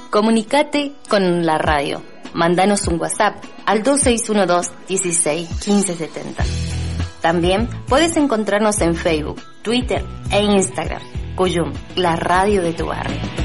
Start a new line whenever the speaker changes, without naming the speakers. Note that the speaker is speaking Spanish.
Comunicate con la radio. Mándanos un WhatsApp al 2612 16 15 70. También puedes encontrarnos en Facebook, Twitter e Instagram. Cuyum, la radio de tu barrio.